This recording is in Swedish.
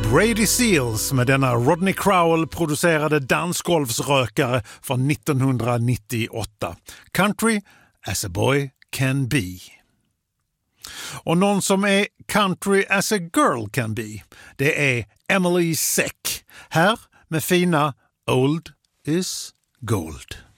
Brady Seals med denna Rodney Crowell-producerade dansgolvsrökare från 1998. Country as a boy can be. Och någon som är country as a girl can be, det är Emily Seck. Här med fina Old is Gold.